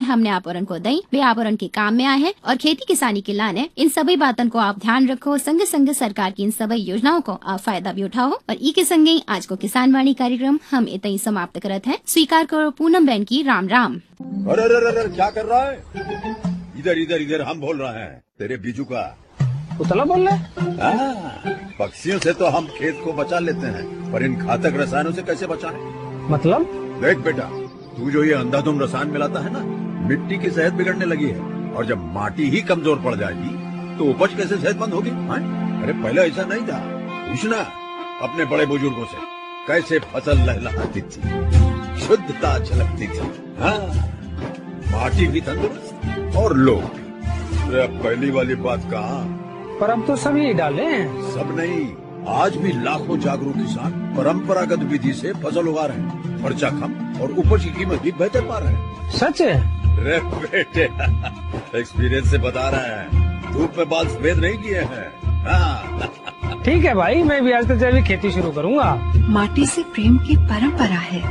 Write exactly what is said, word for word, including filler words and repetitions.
हमने आप औरन को दई, वे आप औरन के काम में आए हैं और खेती किसानी के लाने इन सभी बातन को आप ध्यान रखो। संग संग सरकार की इन सभी योजनाओं को आप फायदा भी उठाओ। और ई के संगे आज को किसान वाणी कार्यक्रम हम इतना ही समाप्त करत हैं। स्वीकार करो पूनम बहन की राम राम। अरे अरे अरे क्या कर रहा है? इधर इधर इधर हम बोल रहे हैं तेरे बीजू का। उतला बोल रहे? पक्षियों से तो हम खेत को बचा लेते हैं, पर इन घातक रसायनों से कैसे बचाएं? मतलब? देख बेटा, तू जो ये अंधाधुंध रसायन मिलाता है ना, मिट्टी की सेहत बिगड़ने लगी है। और जब माटी ही कमजोर पड़ जाएगी तो उपज कैसे सेहतमंद होगी? अरे पहले ऐसा नहीं था। पूछना अपने बड़े बुजुर्गों से, कैसे फसल लहलहाती थी, शुद्धता झलकती थी। हाँ, माटी भी तंदुरुस्त और लोग भी। पहली वाली बात कहाँ? पर अब तो सभी डाले हैं। सब नहीं, आज भी लाखों जागरूक किसान परंपरागत विधि से फसल उगा रहे हैं। खर्चा कम और उपज की कीमत भी बेहतर पा रहे हैं। सच है? रे बेटे, एक्सपीरियंस से बता रहे हैं, धूप में बाल सफेद नहीं किए हैं। हाँ। ठीक है भाई, मैं भी आज से जैविक खेती शुरू करूंगा। माटी से प्रेम की परंपरा है।